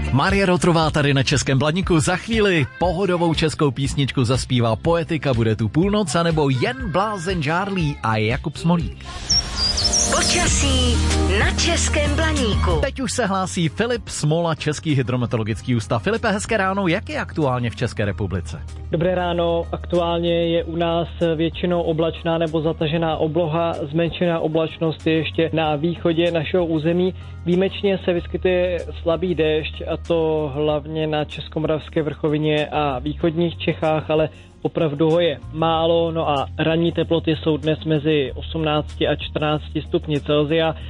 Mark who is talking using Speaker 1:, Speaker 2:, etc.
Speaker 1: Marie Rotrová tady na Českém Blaníku. Za chvíli pohodovou českou písničku zaspívá Poetika, bude tu půlnoc, anebo jen Blázen žárlí a Jakub Smolík.
Speaker 2: Počasí na Českém Blaníku.
Speaker 1: Teď už se hlásí Filip Smola, Český hydrometeorologický ústav. Filipe, hezké ráno, jak je aktuálně v České republice?
Speaker 3: Dobré ráno, aktuálně je u nás většinou oblačná nebo zatažená obloha, zmenšená oblačnost je ještě na východě našeho území. Výjimečně se vyskytuje slabý déšť, a to hlavně na Českomoravské vrchovině a východních Čechách, ale opravdu ho je málo, no a ranní teploty jsou dnes mezi 18 a 14 stupni Celsia.